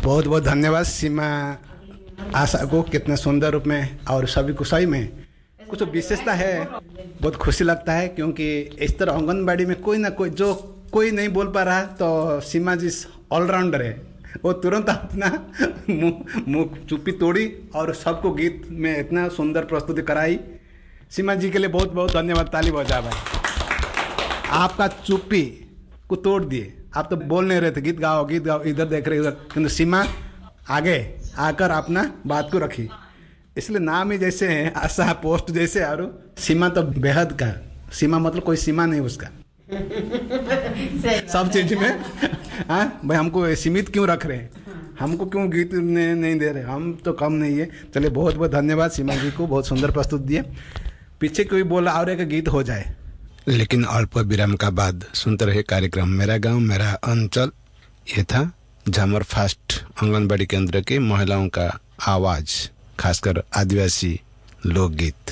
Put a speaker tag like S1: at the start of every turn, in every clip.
S1: बहुत बहुत धन्यवाद सीमा आशा को कितने सुंदर रूप में और सभी को सही में कुछ विशेषता है। बहुत खुशी लगता है क्योंकि इस तरह आंगनबाड़ी में कोई ना कोई जो कोई नहीं बोल पा रहा तो सीमा जी ऑलराउंडर है। वो तुरंत अपना मुँह चुप्पी तोड़ी और सबको गीत में इतना सुंदर प्रस्तुति कराई। सीमा जी के लिए बहुत बहुत धन्यवाद। ताली बजा भाई। आपका चुप्पी को तोड़ दिए। आप तो बोल नहीं रहे थे गीत गाओ इधर देख रहे उधर, किंतु सीमा आगे आकर अपना बात को रखी। इसलिए नाम ही जैसे है आशा पोस्ट जैसे और सीमा तो बेहद का। सीमा मतलब कोई सीमा नहीं उसका सब चीज में। हाँ भाई हमको सीमित क्यों रख रहे हैं, हमको क्यों गीत नहीं दे रहे, हम तो कम नहीं है। चलिए बहुत बहुत धन्यवाद सीमा जी को, बहुत सुंदर प्रस्तुत दिए। पीछे कोई बोला और एक गीत हो जाए,
S2: लेकिन अल्प विराम का बाद सुनते रहे कार्यक्रम मेरा गांव मेरा अंचल। ये था झामर फास्ट आंगनबाड़ी केंद्र की महिलाओं का आवाज, खासकर आदिवासी लोकगीत।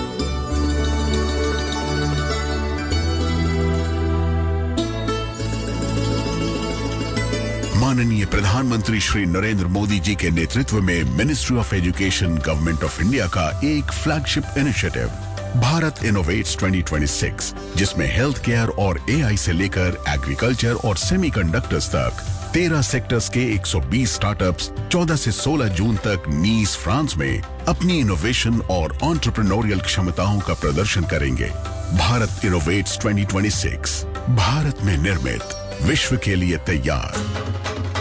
S3: माननीय प्रधानमंत्री श्री नरेंद्र मोदी जी के नेतृत्व में ministry of education government of India का एक फ्लैगशिप इनिशिएटिव भारत इनोवेट्स 2026, जिसमें हेल्थ केयर और एआई से लेकर एग्रीकल्चर और सेमीकंडक्टर्स तक 13 सेक्टर्स के 120 स्टार्टअप्स 14 से 16 जून तक नीस फ्रांस में अपनी इनोवेशन और एंटरप्रेन्योरियल क्षमताओं का प्रदर्शन करेंगे। भारत इनोवेट्स 2026, भारत में निर्मित, विश्व के लिए तैयार।